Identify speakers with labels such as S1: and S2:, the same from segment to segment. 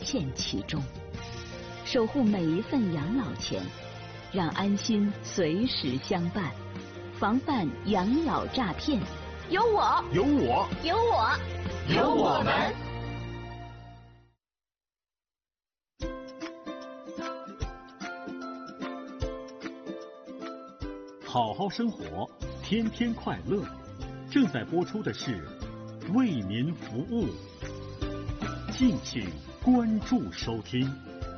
S1: 陷其中。守护每一份养老钱，让安心随时相伴，防范养老诈骗。有我，
S2: 有我，
S1: 有我，
S2: 有我们。好好生活，天天快乐。正在播出的是为民服务，敬请关注收听。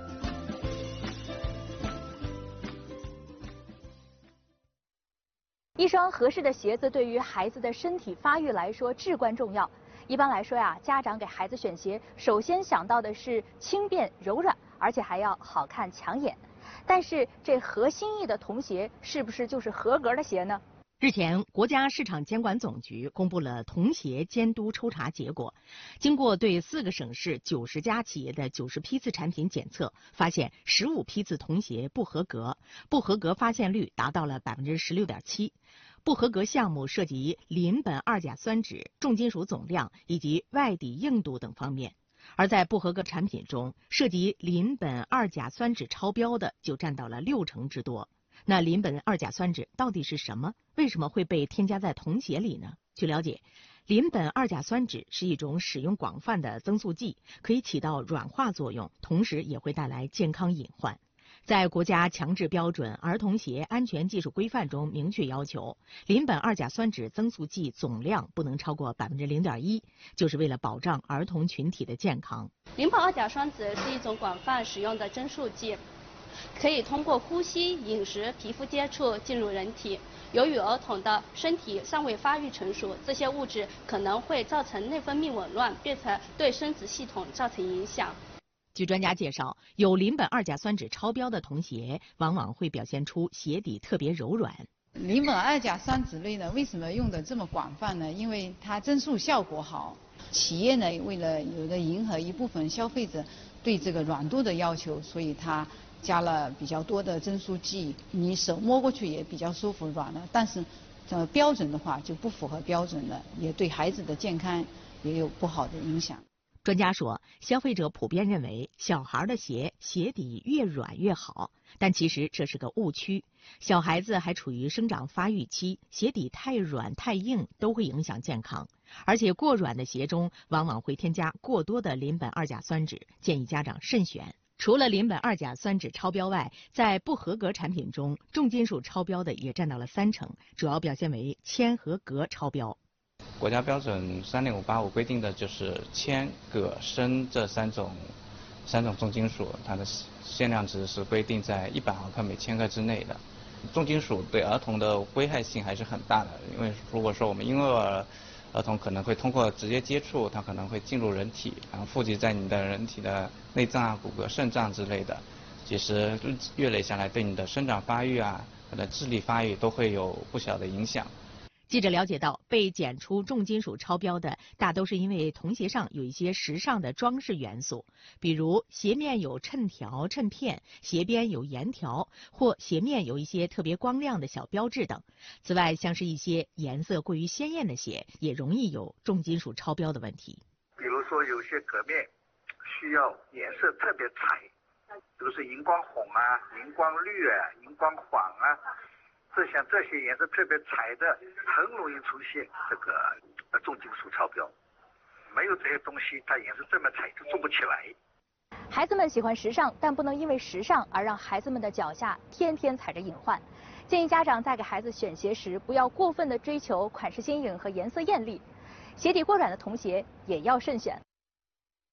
S3: 一双合适的鞋子对于孩子的身体发育来说至关重要。一般来说呀，家长给孩子选鞋，首先想到的是轻便柔软，而且还要好看抢眼。但是这合心意的童鞋是不是就是合格的鞋呢？
S4: 日前，国家市场监管总局公布了童鞋监督抽查结果。经过对4个省市90家企业的90批次产品检测，发现15批次童鞋不合格，不合格发现率达到了16.7%。不合格项目涉及邻苯二甲酸酯、重金属总量以及外底硬度等方面。而在不合格产品中，涉及邻苯二甲酸酯超标的就占到了60%之多。那邻苯二甲酸酯到底是什么？为什么会被添加在童鞋里呢？据了解，邻苯二甲酸酯是一种使用广泛的增塑剂，可以起到软化作用，同时也会带来健康隐患。在国家强制标准儿童鞋安全技术规范中明确要求，邻苯二甲酸酯增塑剂总量不能超过0.1%，就是为了保障儿童群体的健康。
S5: 邻苯二甲酸酯是一种广泛使用的增塑剂，可以通过呼吸、饮食、皮肤接触进入人体。由于儿童的身体尚未发育成熟，这些物质可能会造成内分泌紊乱，并且对生殖系统造成影响。
S4: 据专家介绍，有邻苯二甲酸酯超标的童鞋，往往会表现出鞋底特别柔软。
S6: 邻苯二甲酸酯类呢，为什么用的这么广泛呢？因为它增塑效果好。企业呢，为了迎合一部分消费者对这个软度的要求，所以它加了比较多的增塑剂，你手摸过去也比较舒服软了。但是，标准的话就不符合标准了，也对孩子的健康也有不好的影响。
S4: 专家说，消费者普遍认为小孩的鞋底越软越好，但其实这是个误区。小孩子还处于生长发育期，鞋底太软太硬都会影响健康，而且过软的鞋中往往会添加过多的邻苯二甲酸酯，建议家长慎选。除了邻苯二甲酸酯超标外，在不合格产品中，重金属超标的也占到了30%，主要表现为铅和镉超标。
S7: 国家标准3.585规定的就是铅、镉、砷这三种重金属，它的限量值是规定在100毫克每千克之内的。重金属对儿童的危害性还是很大的，因为如果说我们婴儿童可能会通过直接接触，它可能会进入人体，然后富集在你的人体的内脏啊、骨骼、肾脏之类的，其实月累下来对你的生长发育啊、和的智力发育都会有不小的影响。
S4: 记者了解到，被检出重金属超标的大都是因为童鞋上有一些时尚的装饰元素，比如鞋面有衬条、衬片，鞋边有沿条，或鞋面有一些特别光亮的小标志等。此外，像是一些颜色过于鲜艳的鞋，也容易有重金属超标的问题。
S8: 比如说有些革面需要颜色特别彩，比如说荧光红啊、荧光绿啊、荧光黄啊。这些颜色特别彩的，很容易出现这个重金属超标。没有这些东西，它颜色这么彩就做不起来。
S3: 孩子们喜欢时尚，但不能因为时尚而让孩子们的脚下天天踩着隐患。建议家长在给孩子选鞋时，不要过分的追求款式新颖和颜色艳丽，鞋底过软的童鞋也要慎选。